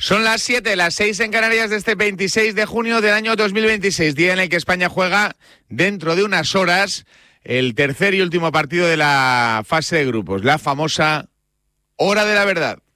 Son las 7, las 6 en Canarias de este 26 de junio del año 2026, día en el que España juega dentro de unas horas el tercer y último partido de la fase de grupos, la famosa Hora de la Verdad.